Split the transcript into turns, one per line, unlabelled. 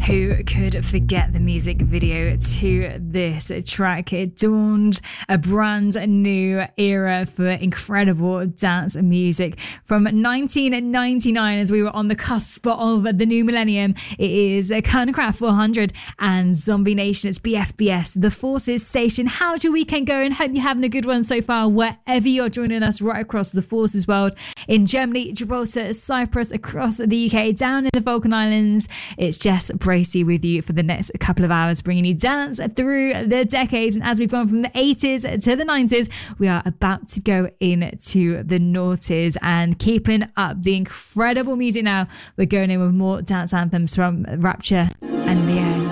Who could forget the music video to this track? It dawned a brand new era for incredible dance music. From 1999, as we were on the cusp of the new millennium, it is Kern Craft 400 and Zombie Nation. It's BFBS, The Forces Station. How's your weekend going? Hope you're having a good one so far, wherever you're joining us right across the Forces world. In Germany, Gibraltar, Cyprus, across the UK, down in the Falkland Islands. It's Jess Bracey with you for the next couple of hours, bringing you dance through the decades. And as we've gone from the 80s to the 90s, we are about to go into the noughties and keeping up the incredible music now. We're going in with more dance anthems from Rapture and Leo.